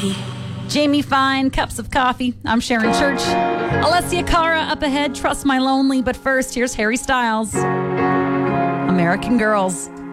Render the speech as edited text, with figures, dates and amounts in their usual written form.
coffee. Jamie Fine, Cups of Coffee. I'm Sharon Church. Alessia Cara up ahead, Trust My Lonely. But first, here's Harry Styles. American Girls.